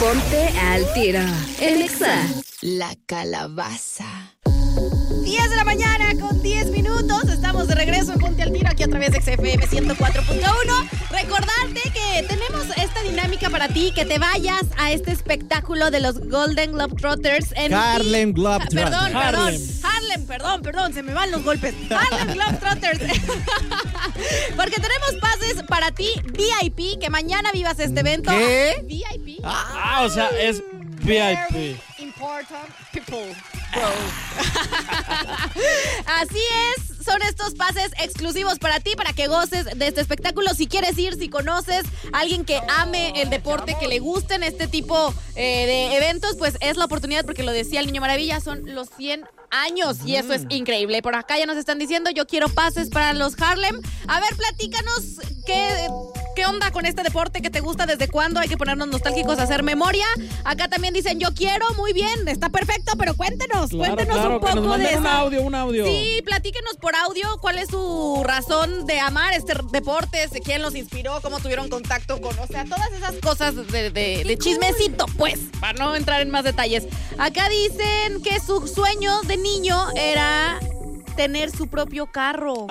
Ponte al tiro. En Exa. La calabaza. 10 de la mañana con 10 minutos. Estamos de regreso en Ponte al Tiro aquí a través de XFM 104.1. Recordarte que tenemos esta dinámica para ti, que te vayas a este espectáculo de los Golden Globetrotters en Harlem Globetrotters. Perdón, se me van los golpes. Harlem Globetrotters. Porque tenemos pases para ti VIP, que mañana vivas este evento. ¿Qué? VIP. O sea, es Very VIP. important people. Así es, son estos pases exclusivos para ti, para que goces de este espectáculo. Si quieres ir, si conoces a alguien que ame el deporte, que le gusten este tipo de eventos, pues es la oportunidad, porque lo decía el Niño Maravilla, son los 100 años y eso es increíble. Por acá ya nos están diciendo, yo quiero pases para los Harlem. A ver, platícanos qué onda con este deporte, que te gusta, desde cuándo. Hay que ponernos nostálgicos, hacer memoria. Acá también dicen, yo quiero, muy bien, está perfecto, pero cuéntenos un poco que nos manden de eso. un audio. Sí, platíquenos por audio cuál es su razón de amar este deporte, quién los inspiró, cómo tuvieron contacto con, o sea, todas esas cosas de chismecito, pues, para no entrar en más detalles. Acá dicen que su sueño de niño era tener su propio carro.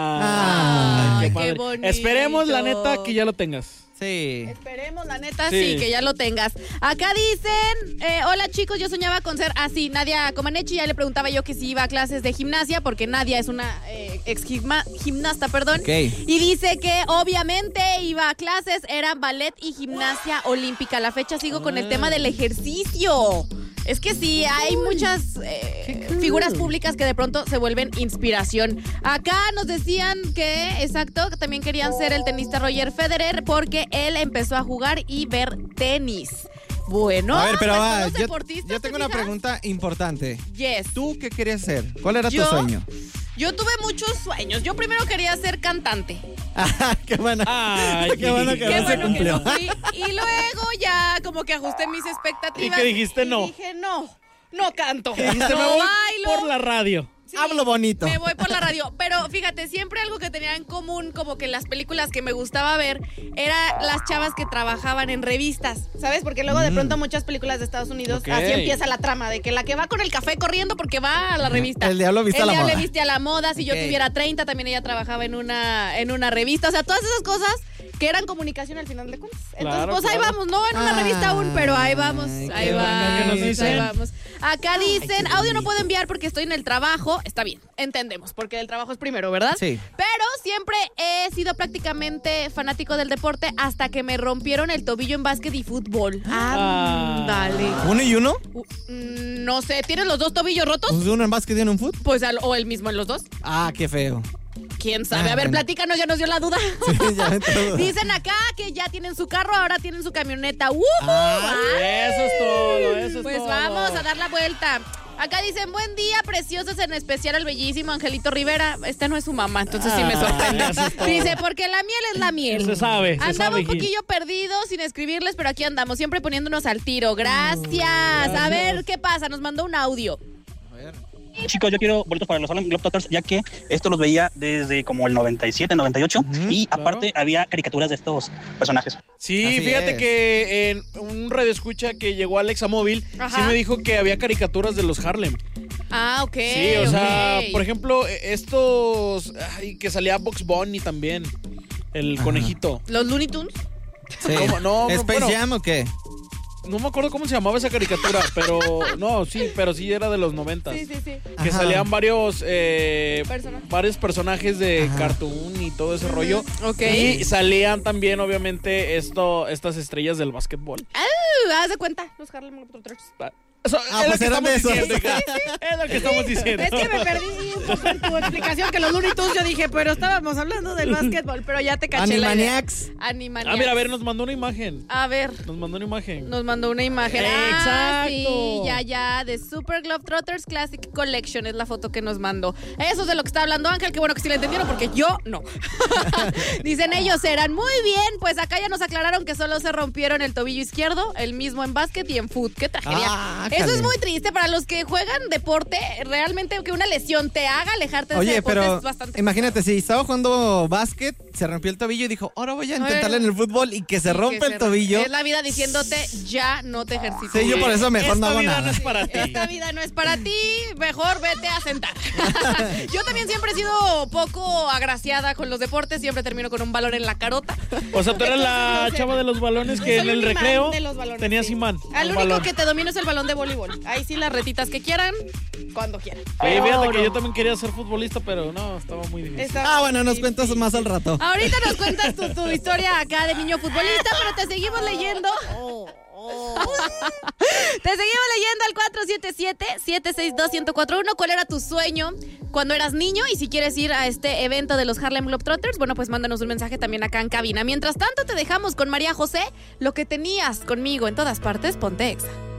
Qué qué bonito. Esperemos, la neta, que ya lo tengas. Sí. Esperemos, la neta, sí, que ya lo tengas. Acá dicen, hola chicos, yo soñaba con ser así, Nadia Comaneci. Ya le preguntaba yo que si iba a clases de gimnasia, porque Nadia es una gimnasta, perdón. Okay. Y dice que obviamente iba a clases, era ballet y gimnasia olímpica. A la fecha sigo con el tema del ejercicio. Es que sí, hay muchas figuras públicas que de pronto se vuelven inspiración. Acá nos decían que, exacto, que también querían ser el tenista Roger Federer, porque él empezó a jugar y ver tenis. Bueno, a ver, pero pues yo tengo una pregunta importante. Yes. ¿Tú qué querías ser? ¿Cuál era tu sueño? Yo tuve muchos sueños. Yo primero quería ser cantante. Qué bueno. Ay, qué bueno que no se cumplió. Y luego ya como que ajusté mis expectativas. ¿Y qué dijiste? No. Dije, no canto. Dijiste, me voy por la radio. Sí, hablo bonito. Me voy por la radio. Pero fíjate, siempre algo que tenía en común, como que las películas que me gustaba ver, era las chavas que trabajaban en revistas, ¿sabes? Porque luego de pronto muchas películas de Estados Unidos, así empieza la trama, de que la que va con el café corriendo porque va a la revista. El diablo viste a la moda. El diablo viste a la moda. Si yo tuviera 30, también ella trabajaba en una revista. O sea, todas esas cosas que eran comunicación al final de cuentas. Entonces, pues ahí vamos, no en una revista aún, pero ahí vamos, ahí vamos. Acá dicen, audio no puedo enviar porque estoy en el trabajo. Está bien, entendemos, porque el trabajo es primero, ¿verdad? Sí. Pero siempre he sido prácticamente fanático del deporte hasta que me rompieron el tobillo en básquet y fútbol. Dale. ¿Uno y uno? No sé, ¿tienes los dos tobillos rotos? Pues uno en básquet y uno en fútbol. Pues o el mismo en los dos. Qué feo. ¿Quién sabe? A ver, platícanos, ya nos dio la duda. Sí, ya me entró. Dicen acá que ya tienen su carro, ahora tienen su camioneta. Eso es todo, Pues vamos a dar la vuelta. Acá dicen, buen día, preciosos, en especial al bellísimo Angelito Rivera. Esta no es su mamá, entonces sí me sorprende. Dice, porque la miel es la miel. Se sabe. Andaba un poquillo perdido sin escribirles, pero aquí andamos, siempre poniéndonos al tiro. Gracias. A ver, ¿qué pasa? Nos mandó un audio. Chicos, yo quiero boletos para los Harlem Globetrotters, ya que esto los veía desde como el 97, 98, y aparte había caricaturas de estos personajes. Sí, Así fíjate es. que en un radio escucha que llegó a Alexa Móvil, sí me dijo que había caricaturas de los Harlem. Ok. Sí, o sea, por ejemplo, estos que salía Bugs Bunny también, el conejito. ¿Los Looney Tunes? Sí. ¿Cómo? No, ¿Space Jam o qué? No me acuerdo cómo se llamaba esa caricatura, pero sí era de los 90. Sí. Que salían varios Personajes de cartoon y todo ese rollo. Ok. Y salían también, obviamente, estas estrellas del básquetbol. Haz de cuenta, los Harlem Globetrotters. Eso, pues eran de esos. Es lo que estamos diciendo. Es que me perdí un poco en tu explicación, que los Looney Tunes, yo dije, pero estábamos hablando del básquetbol, pero ya te caché Animaniacs. Animaniacs. Mira, a ver, nos mandó una imagen. A ver. Nos mandó una imagen. Exacto. Sí, Exacto. ya, de Super Globetrotters Classic Collection es la foto que nos mandó. Eso es de lo que está hablando Ángel, qué bueno que sí le entendieron, porque yo no. Dicen ellos eran muy bien, pues acá ya nos aclararon que solo se rompieron el tobillo izquierdo, el mismo en básquet y en fútbol. ¡Qué tragedia! Guácale. Eso es muy triste para los que juegan deporte. Realmente que una lesión te haga alejarte de ese Oye, deporte pero es bastante. imagínate, si estaba jugando básquet, se rompió el tobillo y dijo, ahora voy a intentarle en el fútbol y que se rompe el tobillo. Es la vida diciéndote, ya no te ejercites. Sí, yo por eso mejor no Esta hago vida nada. no es para ti. Esta vida no es para ti, mejor vete a sentar. Yo también siempre he sido poco agraciada con los deportes, siempre termino con un balón en la carota. O sea, tú eras la Entonces, chava de los balones que soy en el un imán recreo de los balones, tenías sí. imán. Al al único balón. que te domino es el balón de voleibol. Ahí sí las retitas que quieran, cuando quieran. Oye, fíjate que yo también quería ser futbolista, pero no, estaba muy difícil. Bueno, nos cuentas más al rato. Ahorita nos cuentas tu historia acá de niño futbolista, pero te seguimos leyendo. Te seguimos leyendo al 477-762-1041. ¿Cuál era tu sueño cuando eras niño? Y si quieres ir a este evento de los Harlem Globetrotters, bueno, pues mándanos un mensaje también acá en cabina. Mientras tanto, te dejamos con María José, Lo que tenías conmigo en todas partes, ponte Exa.